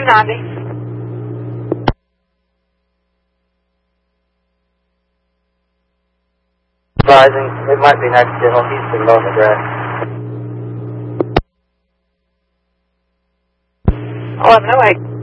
290. Advising, it might be next General Houston, North McGrath. 1108.